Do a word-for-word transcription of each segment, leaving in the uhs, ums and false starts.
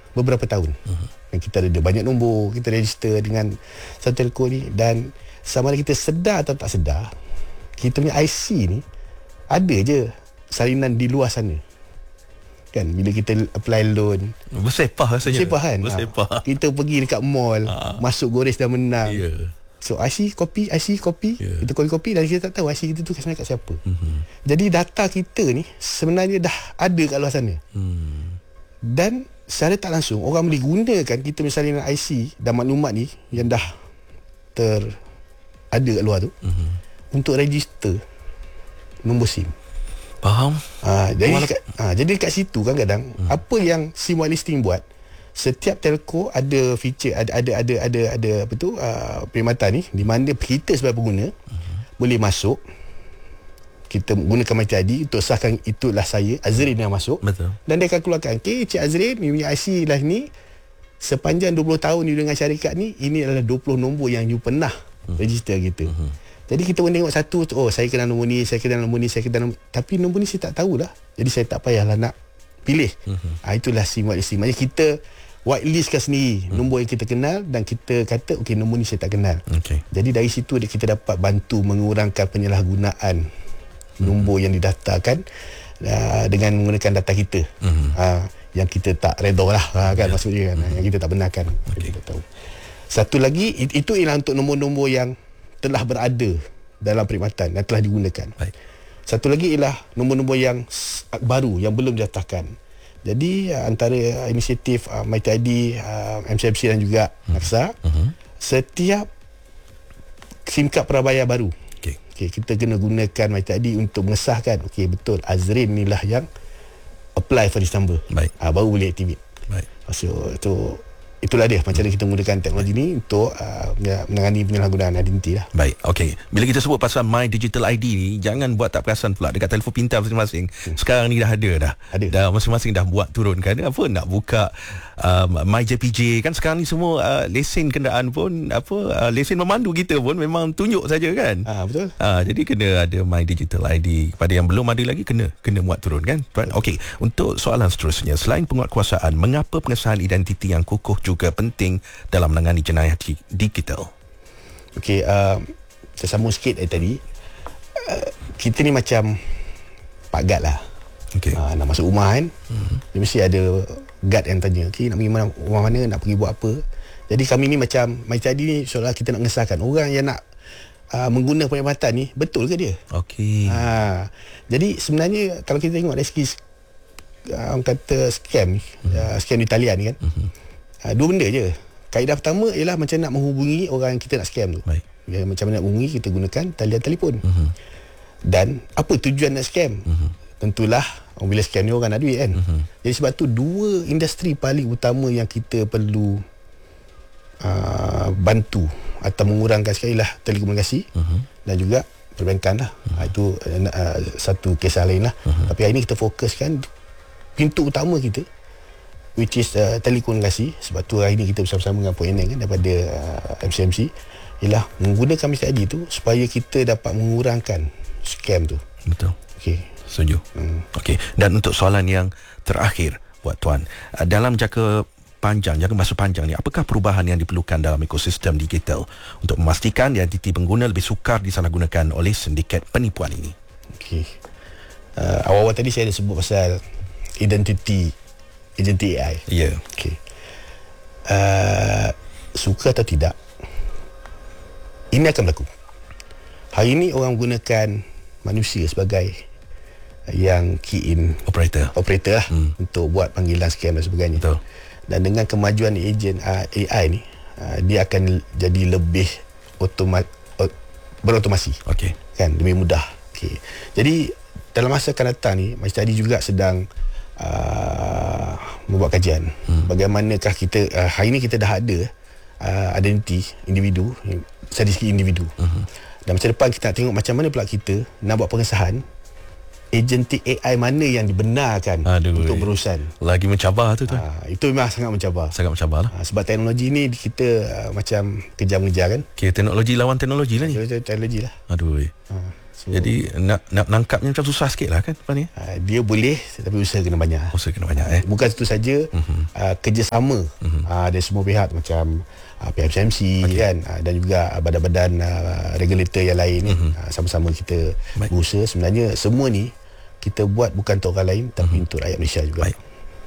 beberapa tahun. Uh-huh. Dan kita ada banyak nombor, kita register dengan satu telco ni, dan sama ada kita sedar atau tak sedar, kita punya I C ni ada je salinan di luar sana. Kan bila kita apply loan, bersepah rasanya. Bersepah kan. Bersepah. Ha, kita pergi dekat mall, ha. masuk gores dan menang. Yeah. So I C copy, I C copy, yeah. kita copy copy dan kita tak tahu I C kita tu sebenarnya kat siapa. Mm-hmm. Jadi data kita ni sebenarnya dah ada kat luar sana. Mm. Dan secara tak langsung orang boleh gunakan kita misalnya I C dan maklumat ni yang dah ter ada kat luar tu, mm-hmm. untuk register nombor SIM. Faham? Ha, jadi Wala- kat, ha, jadi kat situ kan kadang hmm. apa yang SIM whitelisting buat, setiap telco ada feature, ada ada ada ada ada apa tu uh, perkhidmatan ni di mana kita sebagai pengguna hmm. boleh masuk, kita gunakan My T I D untuk sahkan itulah saya Azrin yang masuk. Betul. Dan dia akan keluarkan, okay, Cik Azrin ni punya I C lah ni, sepanjang dua puluh tahun you dengan syarikat ni, ini adalah dua puluh nombor yang you pernah hmm. register kita. Hmm. Jadi kita pun tengok satu, oh saya kenal nombor ni, saya kenal nombor ni, saya kenal nombor, tapi nombor ni saya tak tahulah. Jadi saya tak payahlah nak pilih. Uh-huh. Ha, itulah SIM whitelisting. Maksudnya kita whitelistkan sendiri uh-huh. nombor yang kita kenal, dan kita kata okey, nombor ni saya tak kenal. Okay. Jadi dari situ kita dapat bantu mengurangkan penyalahgunaan uh-huh. nombor yang didaftarkan uh, dengan menggunakan data kita. Uh-huh. Uh, yang kita tak redha lah uh, kan, yeah. maksudnya kan, uh-huh. yang kita tak benarkan. Okay. Kita tahu. Satu lagi, itu ialah untuk nombor-nombor yang telah berada dalam perkhidmatan dan telah digunakan. Baik. Satu lagi ialah nombor-nombor yang baru yang belum didaftarkan. Jadi uh, antara inisiatif uh, My T I D, uh, M C M C dan juga hmm. Aksa, uh-huh. setiap SIM card prabayar baru, okay. Okay, kita kena gunakan My T I D untuk mengesahkan, okey betul Azrin inilah yang apply for this number. Baik. Uh, baru boleh activate. Baik. So itu itulah dia macam mana kita menggunakan teknologi ni untuk uh, menangani penyalahgunaan identiti lah. Baik, okey. Bila kita sebut pasal My Digital I D ni, jangan buat tak perasan pula dekat telefon pintar masing-masing. Hmm. Sekarang ni dah ada dah. Ada. Dah masing-masing dah buat turunkan. Apa nak buka um, My J P J kan sekarang ni semua uh, lesen kenderaan pun apa uh, lesen memandu kita pun memang tunjuk saja kan. Ah, betul. Ah, jadi kena ada My Digital I D. Kepada yang belum ada lagi kena kena muat turun kan. Okey, untuk soalan seterusnya, selain penguatkuasaan, mengapa pengesahan identiti yang kukuh juga penting dalam menangani jenayah digital? Okey, uh, saya sambung sikit dari tadi. Uh, kita ni macam Pak Gad lah. Okay. Uh, nak masuk rumah kan, mm-hmm. dia mesti ada guard yang tanya, okey, nak pergi mana, rumah mana, nak pergi buat apa. Jadi kami ni macam My T I D ni seolah kita nak mengesahkan orang yang nak uh, mengguna perkhidmatan ni, betul ke dia? Okey. Uh, jadi sebenarnya kalau kita tengok dari segi uh, orang kata scam ni, mm-hmm. uh, scam di talian ni kan, mm-hmm. uh, dua benda je. Kaedah pertama ialah macam nak menghubungi orang yang kita nak scam tu. Baik. Ya, macam mana nak menghubungi, kita gunakan talian telefon. Mm-hmm. Dan apa tujuan nak scam? Mm-hmm. Tentulah bila scam ni orang nak duit kan. Mm-hmm. Jadi sebab tu dua industri paling utama yang kita perlu uh, bantu atau mengurangkan sekali lah telekomunikasi, mm-hmm. dan juga perbankan lah. Mm-hmm. Itu uh, satu kisah lain lah. Mm-hmm. Tapi hari ni kita fokuskan pintu utama kita, which is uh, telekomunikasi. Sebab tu hari ni kita bersama-sama dengan Puan Eneng kan, daripada uh, M C M C, ialah menggunakan My T I D tu supaya kita dapat mengurangkan scam tu. Betul. Okey. Setuju. Hmm. Okey. Dan untuk soalan yang terakhir buat Tuan, dalam jangka panjang, jangka masa panjang ni, apakah perubahan yang diperlukan dalam ekosistem digital untuk memastikan identiti pengguna lebih sukar disalahgunakan oleh sindiket penipuan ini? Okey. Uh, awal-awal tadi saya ada sebut pasal identiti identiti A I. Ya. Yeah. Okey. Uh, suka atau tidak, ini akan berlaku. Hari ini orang menggunakan manusia sebagai yang key in operator operator lah, hmm. untuk buat panggilan scam dan sebagainya. Betul. Dan dengan kemajuan ejen uh, A I ni, uh, dia akan jadi lebih otomat uh, berotomasi. Okey. Kan, lebih mudah. Okey. Jadi dalam masa akan datang ni, Mas tadi juga sedang uh, membuat kajian. Hmm. Bagaimanakah kita uh, hari ni kita dah ada uh, identiti individu, dari segi individu. Uh-huh. Dan masa depan kita nak tengok macam mana pula kita nak buat pengesahan agentik A I mana yang dibenarkan. Aduh, untuk berurusan. Lagi mencabar tu tu. Ha, itu memang sangat mencabar. Sangat mencabar lah. Ha, sebab teknologi ni kita uh, macam kejar-mengejar kan. Okay, teknologi lawan teknologi lah ni. Teknologi lah. Aduh. Ha, So, jadi nak nak nangkapnya macam susah sikit lah kan lepas ni. Uh, dia boleh tapi usaha kena banyak. Usaha kena banyak eh. Bukan itu saja, uh-huh. uh, kerjasama uh-huh. uh, dari semua pihak macam uh, P M C M C okay. kan uh, dan juga uh, badan-badan uh, regulator yang lain uh-huh. uh, sama-sama kita Baik. berusaha. Sebenarnya semua ni kita buat bukan untuk orang lain tapi uh-huh. untuk rakyat Malaysia juga. Baik.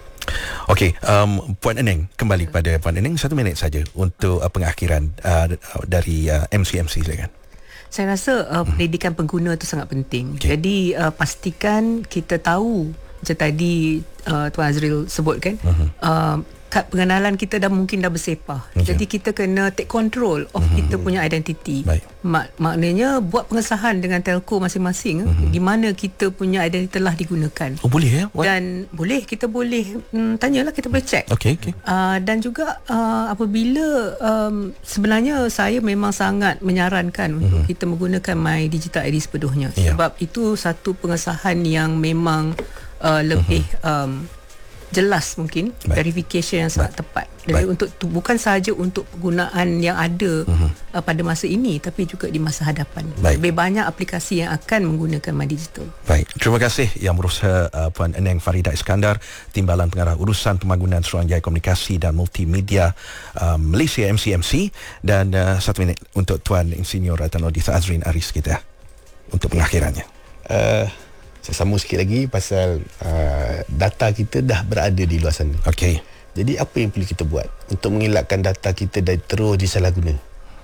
Okey, um, Puan Eneng, kembali kepada Puan Eneng, satu minit saja untuk uh, pengakhiran uh, dari uh, M C M C silakan. Saya rasa uh, pendidikan pengguna itu sangat penting. Okay. Jadi uh, pastikan kita tahu macam tadi uh, Tuan Azril sebut kan, uh-huh. uh, kad pengenalan kita dah mungkin dah bersepah. Okay. Jadi kita kena take control of uh-huh. kita punya identiti. Mak, maknanya buat pengesahan dengan telco masing-masing uh-huh. di mana kita punya identiti telah digunakan. Oh boleh ya? What? Dan boleh, kita boleh hmm, tanyalah, kita boleh check. Okay, okay. Uh, dan juga uh, apabila um, sebenarnya saya memang sangat menyarankan uh-huh. untuk kita menggunakan My Digital I D sepenuhnya. Yeah. Sebab itu satu pengesahan yang memang uh, lebih uh-huh. um, jelas mungkin. Baik. Verification yang sangat Baik. tepat. Jadi untuk tu, bukan sahaja untuk penggunaan yang ada uh-huh. uh, pada masa ini tapi juga di masa hadapan. Baik. Lebih banyak aplikasi yang akan menggunakan My Digital. Baik, terima kasih Yang Berusaha uh, Puan Eneng Farida Iskandar, Timbalan Pengarah Urusan Pembangunan Suruhanjaya Komunikasi dan Multimedia uh, Malaysia M C M C, dan uh, satu minit untuk Tuan Insinyur Teknologi Azrin Aris kita untuk pengakhirannya. Uh, Saya sambung sikit lagi pasal uh, data kita dah berada di luar sana. Okey. Jadi apa yang perlu kita buat untuk mengelakkan data kita dari terus disalahguna?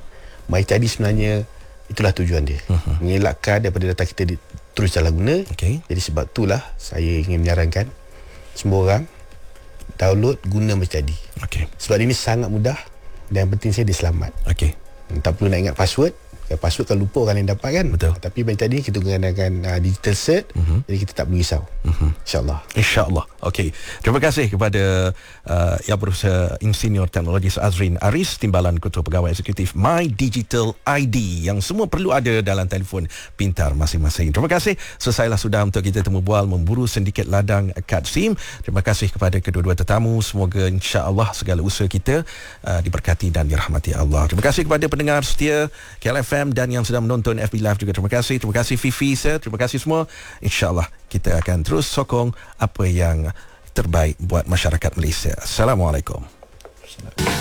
My I D sebenarnya itulah tujuan dia. Uh-huh. Mengelakkan daripada data kita di, terus disalahguna. Okay. Jadi sebab itulah saya ingin menyarankan semua orang download guna My I D. Okay. Sebab ini sangat mudah dan yang penting saya dia selamat. Okay. Tak perlu nak ingat password. Password kalau lupa orang yang dapat kan. Betul. Tapi baik tadi kita gunakan uh, digital cert, uh-huh. jadi kita tak perlu risau. Uh-huh. InsyaAllah. InsyaAllah. Okey. Terima kasih kepada uh, Yang Berusaha Insinyur Teknologi Azrin Aris, Timbalan Ketua Pegawai Eksekutif My Digital I D, yang semua perlu ada dalam telefon pintar masing-masing. Terima kasih. Selesailah sudah untuk kita temu bual memburu sedikit ladang kad SIM. Terima kasih kepada kedua-dua tetamu. Semoga insya-Allah segala usaha kita uh, diberkati dan dirahmati Allah. Terima kasih kepada pendengar setia K L F M dan yang sedang menonton F B Live juga. Terima kasih. Terima kasih Fifi, sir. Terima kasih semua. InsyaAllah kita akan terus sokong apa yang terbaik buat masyarakat Malaysia. Assalamualaikum.